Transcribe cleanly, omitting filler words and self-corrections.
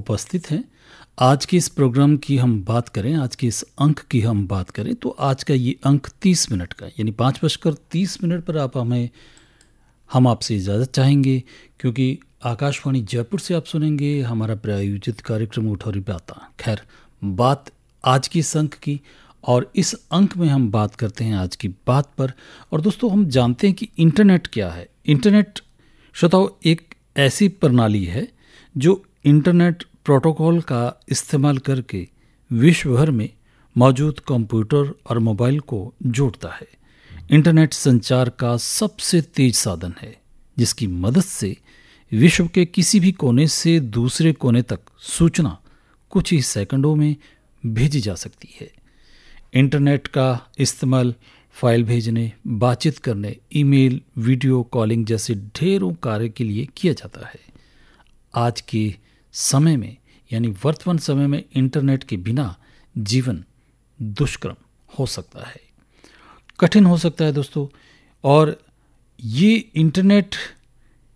उपस्थित हैं। आज के इस प्रोग्राम की हम बात करें, आज के इस अंक की हम बात करें तो आज का ये अंक 30 मिनट का, यानी 5:30 पर हम आपसे इजाज़त चाहेंगे, क्योंकि आकाशवाणी जयपुर से आप सुनेंगे हमारा प्रायोजित कार्यक्रम उठौरी बाता। खैर, बात आज की इस अंक की, और इस अंक में हम बात करते हैं आज की बात पर। और दोस्तों, हम जानते हैं कि इंटरनेट क्या है। इंटरनेट श्रोताओ एक ऐसी प्रणाली है जो इंटरनेट प्रोटोकॉल का इस्तेमाल करके विश्व भर में मौजूद कंप्यूटर और मोबाइल को जोड़ता है। इंटरनेट संचार का सबसे तेज साधन है, जिसकी मदद से विश्व के किसी भी कोने से दूसरे कोने तक सूचना कुछ ही सेकंडों में भेजी जा सकती है। इंटरनेट का इस्तेमाल फाइल भेजने, बातचीत करने, ईमेल, वीडियो कॉलिंग जैसे ढेरों कार्य के लिए किया जाता है। आज के समय में, यानी वर्तमान समय में, इंटरनेट के बिना जीवन दुष्कर्म हो सकता है, कठिन हो सकता है दोस्तों। और ये इंटरनेट